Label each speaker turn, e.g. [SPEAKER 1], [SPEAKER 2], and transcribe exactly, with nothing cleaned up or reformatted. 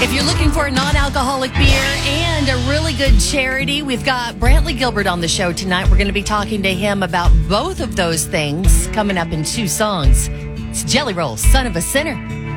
[SPEAKER 1] If you're looking for a non-alcoholic beer and a really good charity, we've got Brantley Gilbert on the show tonight. We're going to be talking to him about both of those things coming up in two songs. It's Jelly Roll, Son of a Sinner.